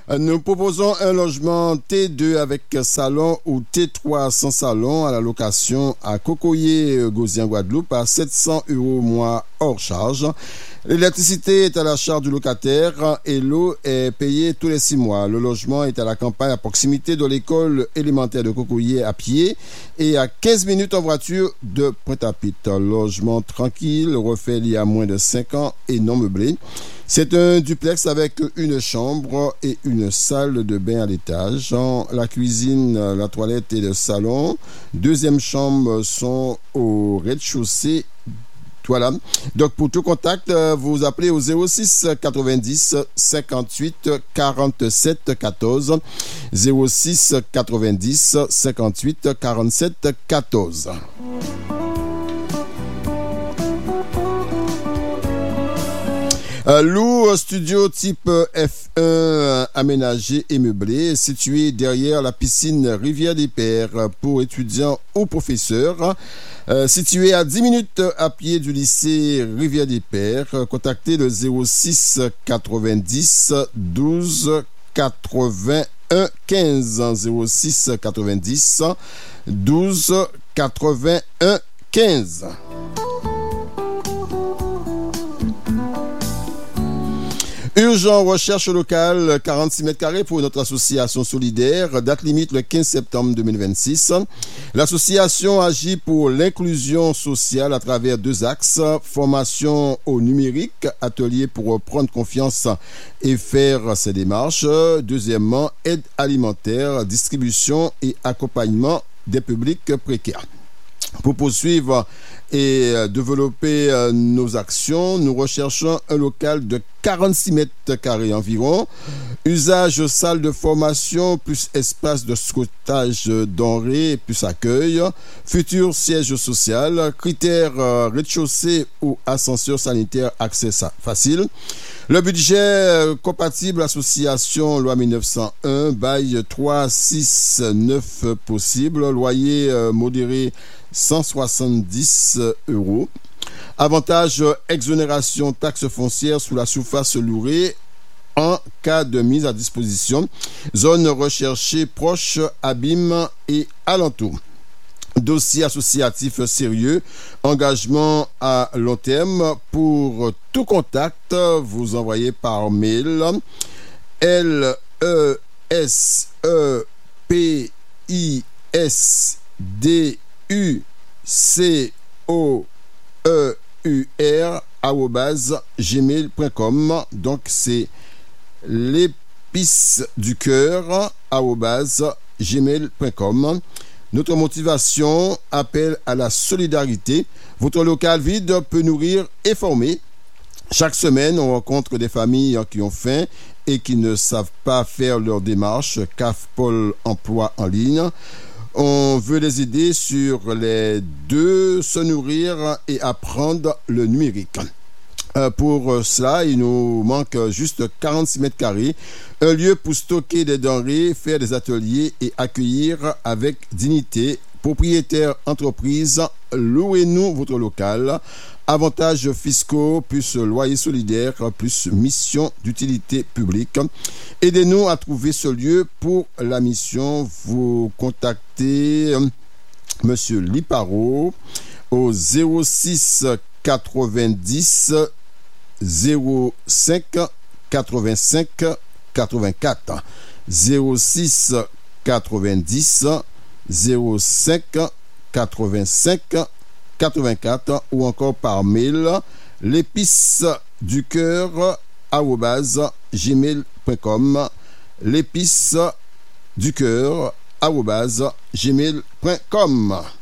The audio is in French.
Nous proposons un logement T2 avec salon ou T3 sans salon à la location à Cocoyer, Gosien, Guadeloupe à 700 € mois hors charge. L'électricité est à la charge du locataire et l'eau est payée tous les 6 mois. Le logement est à la campagne à proximité de l'école élémentaire de Cocoyer à pied et à 15 minutes en voiture de Pointe-à-Pitre. Logement tranquille, refait il y a moins de 5 ans et non meublé. C'est un duplex avec une chambre et une salle de bain à l'étage. La cuisine, la toilette et le salon. Deuxième chambre sont au rez-de-chaussée. Voilà. Donc pour tout contact, vous appelez au 06 90 58 47 14. 06 90 58 47 14. Loue studio type F1 aménagé et meublé, situé derrière la piscine Rivière des Pères pour étudiants ou professeurs. Situé à 10 minutes à pied du lycée Rivière des Pères. Contactez le 06 90 12 81 15. 06 90 12 81 15. Urgent recherche locale, 46 mètres carrés pour notre association solidaire, date limite le 15 septembre 2026. L'association agit pour l'inclusion sociale à travers 2 axes, formation au numérique, atelier pour prendre confiance et faire ses démarches. Deuxièmement, aide alimentaire, distribution et accompagnement des publics précaires. Pour poursuivre et développer nos actions, nous recherchons un local de 46 mètres carrés environ, usage salle de formation plus espace de stockage denrées plus accueil, futur siège social, critères rez-de-chaussée ou ascenseur sanitaire accès facile. Le budget compatible association loi 1901, bail 369 possible, loyer modéré 170 €. Avantage exonération taxe foncière sous la surface louée en cas de mise à disposition. Zone recherchée proche, abîme et alentour. Dossier associatif sérieux, engagement à long terme. Pour tout contact, vous envoyez par mail @gmail.com. Donc c'est l'épice du cœur @gmail.com. Notre motivation, appel à la solidarité. Votre local vide peut nourrir et former. Chaque semaine, on rencontre des familles qui ont faim et qui ne savent pas faire leur démarche. CAF Pôle emploi en ligne. On veut les aider sur les 2, se nourrir et apprendre le numérique. Pour cela, il nous manque juste 46 mètres carrés, un lieu pour stocker des denrées, faire des ateliers et accueillir avec dignité. Propriétaire entreprise, louez-nous votre local. Avantages fiscaux, plus loyer solidaire, plus mission d'utilité publique. Aidez-nous à trouver ce lieu pour la mission. Vous contactez Monsieur Liparo au 06 90 05 85 84. 06 90 05 85 84 ou encore par mail l'épice du cœur @gmail.com. l'épice du cœur @gmail.com.